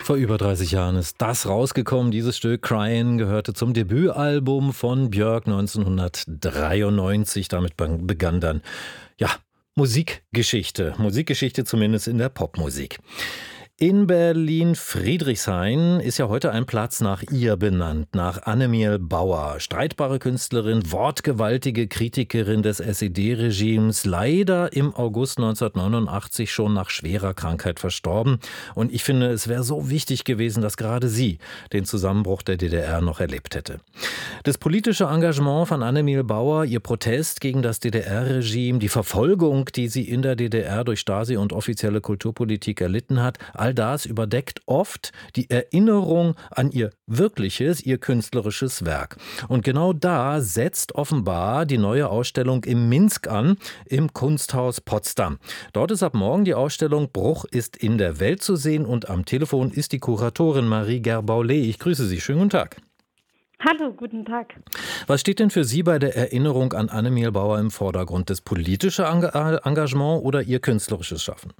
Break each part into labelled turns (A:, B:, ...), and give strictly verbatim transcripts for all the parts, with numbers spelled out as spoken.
A: Vor über dreißig Jahren ist das rausgekommen. Dieses Stück Crying gehörte zum Debütalbum von Björk neunzehnhundertdreiundneunzig. Damit begann dann, ja, Musikgeschichte. Musikgeschichte zumindest in der Popmusik. In Berlin-Friedrichshain ist ja heute ein Platz nach ihr benannt, nach Annemiel Bauer. Streitbare Künstlerin, wortgewaltige Kritikerin des S E D-Regimes, leider im August neunzehnhundertneunundachtzig schon nach schwerer Krankheit verstorben. Und ich finde, es wäre so wichtig gewesen, dass gerade sie den Zusammenbruch der D D R noch erlebt hätte. Das politische Engagement von Annemiel Bauer, ihr Protest gegen das D D R-Regime, die Verfolgung, die sie in der D D R durch Stasi und offizielle Kulturpolitik erlitten hat, all das überdeckt oft die Erinnerung an ihr wirkliches, ihr künstlerisches Werk. Und genau da setzt offenbar die neue Ausstellung im Minsk an, im Kunsthaus Potsdam. Dort ist ab morgen die Ausstellung Bruch ist in der Welt zu sehen und am Telefon ist die Kuratorin Marie Gerbaulet. Ich grüße Sie. Schönen guten Tag.
B: Hallo, guten Tag.
A: Was steht denn für Sie bei der Erinnerung an Annemiel Bauer im Vordergrund? Das politische Engagement oder ihr künstlerisches Schaffen?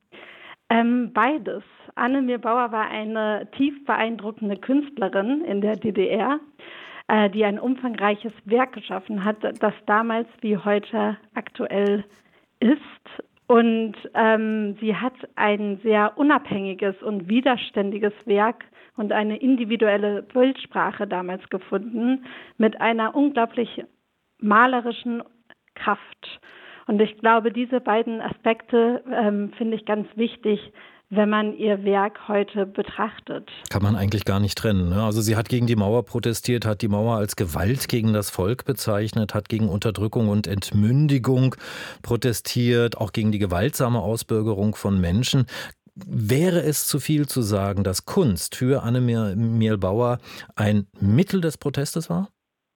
B: Ähm, beides. Annemiel Bauer war eine tief beeindruckende Künstlerin in der D D R, äh, die ein umfangreiches Werk geschaffen hat, das damals wie heute aktuell ist. Und ähm, sie hat ein sehr unabhängiges und widerständiges Werk und eine individuelle Bildsprache damals gefunden mit einer unglaublich malerischen Kraft. Und ich glaube, diese beiden Aspekte ähm, finde ich ganz wichtig, wenn man ihr Werk heute betrachtet.
A: Kann man eigentlich gar nicht trennen, ne? Also sie hat gegen die Mauer protestiert, hat die Mauer als Gewalt gegen das Volk bezeichnet, hat gegen Unterdrückung und Entmündigung protestiert, auch gegen die gewaltsame Ausbürgerung von Menschen. Wäre es zu viel zu sagen, dass Kunst für Annemiel Bauer ein Mittel des Protestes war?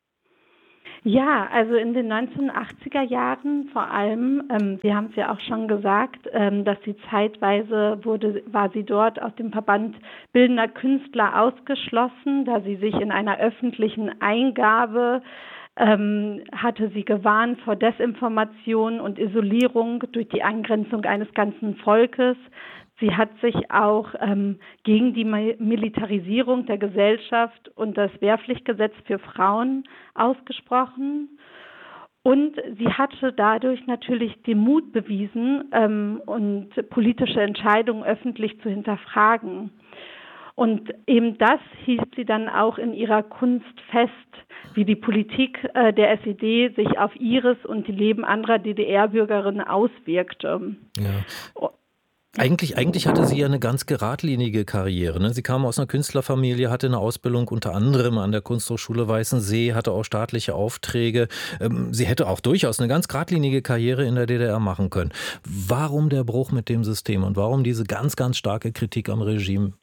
B: Ja, also in den neunzehnhundertachtziger Jahren vor allem, ähm, Sie haben es ja auch schon gesagt, ähm, dass sie zeitweise wurde, war sie dort aus dem Verband Bildender Künstler ausgeschlossen, da sie sich in einer öffentlichen Eingabe ähm, hatte sie gewarnt vor Desinformation und Isolierung durch die Angrenzung eines ganzen Volkes. Sie hat sich auch ähm, gegen die Militarisierung der Gesellschaft und das Wehrpflichtgesetz für Frauen ausgesprochen. Und sie hatte dadurch natürlich den Mut bewiesen, ähm, und politische Entscheidungen öffentlich zu hinterfragen. Und eben das hielt sie dann auch in ihrer Kunst fest, wie die Politik äh, der S E D sich auf ihres und die Leben anderer D D R-Bürgerinnen auswirkte.
A: Ja. Eigentlich, eigentlich hatte sie ja eine ganz geradlinige Karriere, ne? Sie kam aus einer Künstlerfamilie, hatte eine Ausbildung unter anderem an der Kunsthochschule Weißensee, hatte auch staatliche Aufträge. Sie hätte auch durchaus eine ganz geradlinige Karriere in der D D R machen können. Warum der Bruch mit dem System und warum diese ganz, ganz starke Kritik am Regime?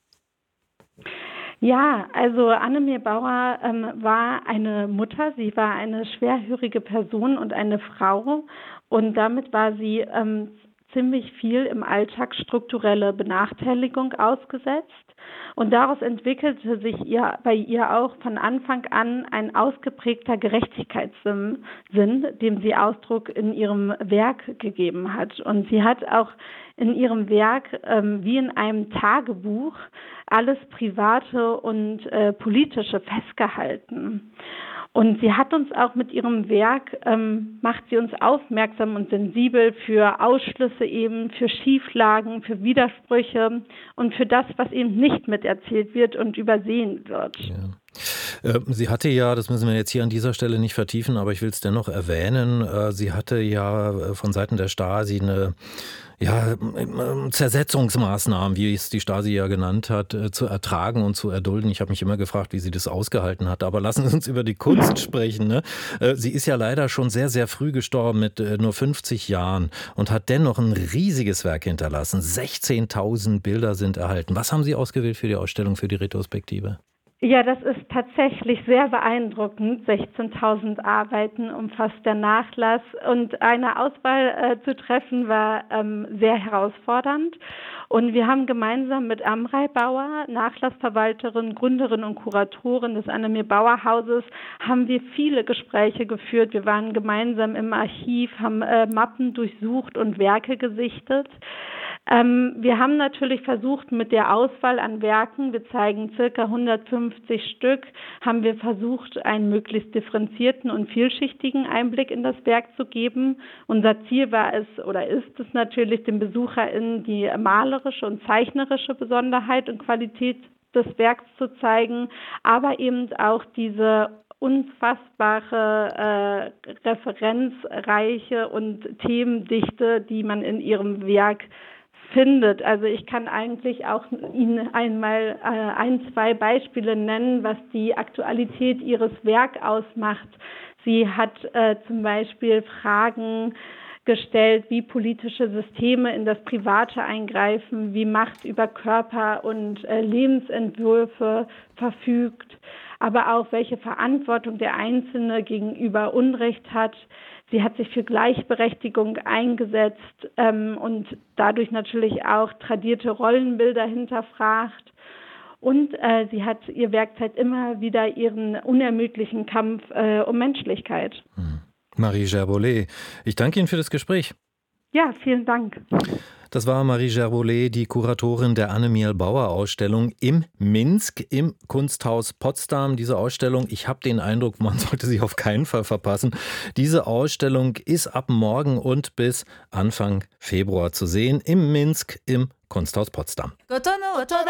B: Ja, also Annemiel Bauer ähm, war eine Mutter, sie war eine schwerhörige Person und eine Frau und damit war sie ähm, ziemlich viel im Alltag strukturelle Benachteiligung ausgesetzt. Und daraus entwickelte sich ihr, bei ihr auch von Anfang an ein ausgeprägter Gerechtigkeitssinn, dem sie Ausdruck in ihrem Werk gegeben hat. Und sie hat auch in ihrem Werk, ähm, wie in einem Tagebuch, alles Private und äh, Politische festgehalten. Und sie hat uns auch mit ihrem Werk, ähm, macht sie uns aufmerksam und sensibel für Ausschlüsse eben, für Schieflagen, für Widersprüche und für das, was eben nicht miterzählt wird und übersehen wird.
A: Ja. Sie hatte ja, das müssen wir jetzt hier an dieser Stelle nicht vertiefen, aber ich will es dennoch erwähnen, sie hatte ja von Seiten der Stasi eine ja, Zersetzungsmaßnahmen, wie es die Stasi ja genannt hat, zu ertragen und zu erdulden. Ich habe mich immer gefragt, wie sie das ausgehalten hat. Aber lassen Sie uns über die Kunst sprechen, ne? Sie ist ja leider schon sehr, sehr früh gestorben mit nur fünfzig Jahren und hat dennoch ein riesiges Werk hinterlassen. sechzehntausend Bilder sind erhalten. Was haben Sie ausgewählt für die Ausstellung, für die Retrospektive?
B: Ja, das ist tatsächlich sehr beeindruckend. sechzehntausend Arbeiten umfasst der Nachlass und eine Auswahl äh, zu treffen war ähm, sehr herausfordernd. Und wir haben gemeinsam mit Amrei Bauer, Nachlassverwalterin, Gründerin und Kuratorin des Annemiel Bauer Hauses, haben wir viele Gespräche geführt. Wir waren gemeinsam im Archiv, haben äh, Mappen durchsucht und Werke gesichtet. Ähm, wir haben natürlich versucht, mit der Auswahl an Werken, wir zeigen circa hundertfünfzig Stück, haben wir versucht, einen möglichst differenzierten und vielschichtigen Einblick in das Werk zu geben. Unser Ziel war es oder ist es natürlich, den BesucherInnen die malerische und zeichnerische Besonderheit und Qualität des Werks zu zeigen, aber eben auch diese unfassbare, äh, referenzreiche und Themendichte, die man in ihrem Werk findet. Also ich kann eigentlich auch Ihnen einmal äh, ein, zwei Beispiele nennen, was die Aktualität ihres Werks ausmacht. Sie hat äh, zum Beispiel Fragen gestellt, wie politische Systeme in das Private eingreifen, wie Macht über Körper und äh, Lebensentwürfe verfügt, aber auch welche Verantwortung der Einzelne gegenüber Unrecht hat. Sie hat sich für Gleichberechtigung eingesetzt ähm, und dadurch natürlich auch tradierte Rollenbilder hinterfragt. Und äh, sie hat ihr Werk zeigt immer wieder ihren unermüdlichen Kampf äh, um Menschlichkeit.
A: Marie Gerbolet, ich danke Ihnen für das Gespräch.
B: Ja, vielen Dank.
A: Das war Marie Gerbolet, die Kuratorin der Annemiel-Bauer-Ausstellung im Minsk im Kunsthaus Potsdam. Diese Ausstellung, ich habe den Eindruck, man sollte sie auf keinen Fall verpassen. Diese Ausstellung ist ab morgen und bis Anfang Februar zu sehen im Minsk im Kunsthaus Potsdam.